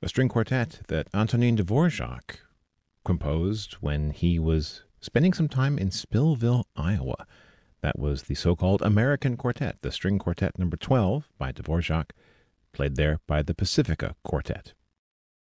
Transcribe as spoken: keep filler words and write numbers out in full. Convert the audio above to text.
a string quartet that Antonin Dvorak composed when he was spending some time in Spillville, Iowa. That was the so-called American Quartet, the string quartet number twelve by Dvorak, played there by the Pacifica Quartet.